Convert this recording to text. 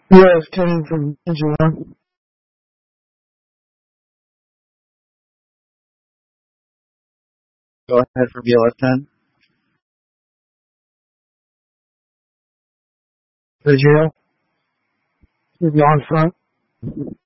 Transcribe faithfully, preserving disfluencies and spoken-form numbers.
Yes, Kenny from Engine One. Go ahead for B L F ten. The jail. You'll be on front.